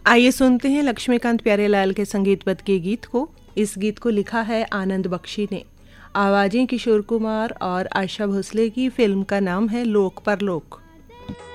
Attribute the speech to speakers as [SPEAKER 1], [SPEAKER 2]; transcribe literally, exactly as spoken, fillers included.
[SPEAKER 1] आइए सुनते हैं लक्ष्मीकांत प्यारेलाल के संगीतबद्ध के गीत को। इस गीत को लिखा है आनंद बख्शी ने। आवाज़ें किशोर कुमार और आशा भोसले की। फिल्म का नाम है लोक परलोक।